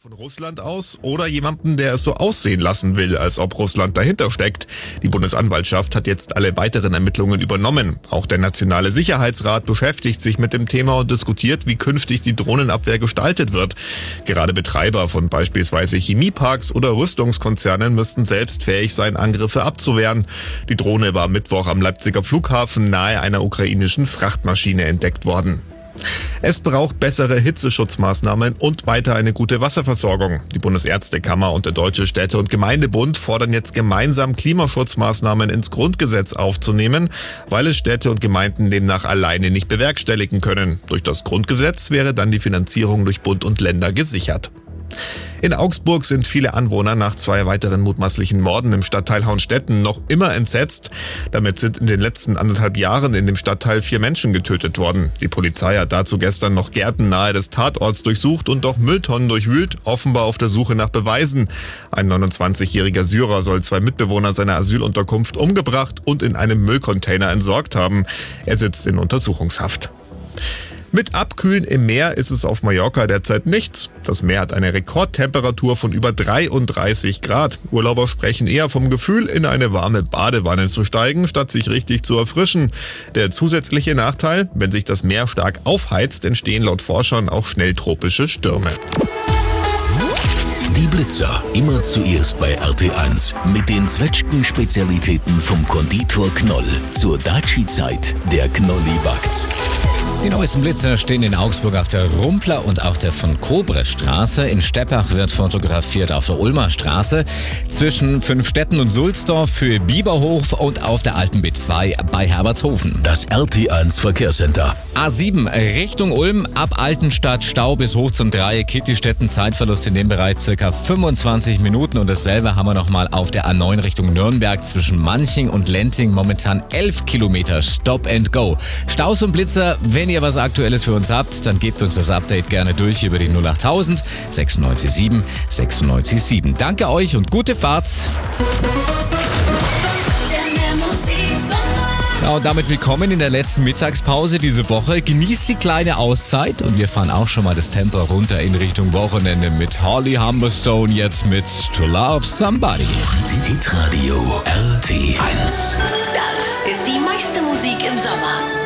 Von Russland aus oder jemanden, der es so aussehen lassen will, als ob Russland dahinter steckt. Die Bundesanwaltschaft hat jetzt alle weiteren Ermittlungen übernommen. Auch der Nationale Sicherheitsrat beschäftigt sich mit dem Thema und diskutiert, wie künftig die Drohnenabwehr gestaltet wird. Gerade Betreiber von beispielsweise Chemieparks oder Rüstungskonzernen müssten selbst fähig sein, Angriffe abzuwehren. Die Drohne war Mittwoch am Leipziger Flughafen nahe einer ukrainischen Frachtmaschine entdeckt worden. Es braucht bessere Hitzeschutzmaßnahmen und weiter eine gute Wasserversorgung. Die Bundesärztekammer und der Deutsche Städte- und Gemeindebund fordern jetzt gemeinsam Klimaschutzmaßnahmen ins Grundgesetz aufzunehmen, weil es Städte und Gemeinden demnach alleine nicht bewerkstelligen können. Durch das Grundgesetz wäre dann die Finanzierung durch Bund und Länder gesichert. In Augsburg sind viele Anwohner nach 2 weiteren mutmaßlichen Morden im Stadtteil Hauenstetten noch immer entsetzt. Damit sind in den letzten 1,5 Jahren in dem Stadtteil 4 Menschen getötet worden. Die Polizei hat dazu gestern noch Gärten nahe des Tatorts durchsucht und auch Mülltonnen durchwühlt, offenbar auf der Suche nach Beweisen. Ein 29-jähriger Syrer soll 2 Mitbewohner seiner Asylunterkunft umgebracht und in einem Müllcontainer entsorgt haben. Er sitzt in Untersuchungshaft. Mit Abkühlen im Meer ist es auf Mallorca derzeit nichts. Das Meer hat eine Rekordtemperatur von über 33 Grad. Urlauber sprechen eher vom Gefühl, in eine warme Badewanne zu steigen, statt sich richtig zu erfrischen. Der zusätzliche Nachteil, wenn sich das Meer stark aufheizt, entstehen laut Forschern auch schnell tropische Stürme. Die Blitzer, immer zuerst bei RT1 mit den Zwetschgen-Spezialitäten vom Konditor Knoll. Zur Daci-Zeit, der Knolli backt. Die neuesten Blitzer stehen in Augsburg auf der Rumpler und auch der von Kobres Straße. In Steppach wird fotografiert auf der Ulmer Straße. Zwischen Fünfstetten und Sulzdorf für Bieberhof und auf der alten B2 bei Herbertshofen. Das RT1 Verkehrscenter. A7 Richtung Ulm, ab Altenstadt Stau bis hoch zum Dreieck Kittistetten. Zeitverlust in dem Bereich circa 25 Minuten. Und dasselbe haben wir nochmal auf der A9 Richtung Nürnberg zwischen Manching und Lenting. Momentan 11 Kilometer Stop and Go. Staus und Blitzer, wenn ihr was Aktuelles für uns habt, dann gebt uns das Update gerne durch über die 08000 967 967. Danke euch und gute Fahrt. Ja, und damit willkommen in der letzten Mittagspause diese Woche. Genießt die kleine Auszeit und wir fahren auch schon mal das Tempo runter in Richtung Wochenende mit Holly Humberstone, jetzt mit To Love Somebody. Hitradio RT1. Das ist die meiste Musik im Sommer.